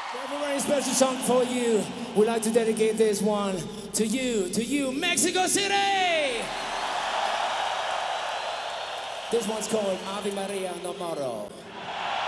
We have a very special song for you. We'd like to dedicate this one to you, Mexico City! This one's called Ave Maria No Moro.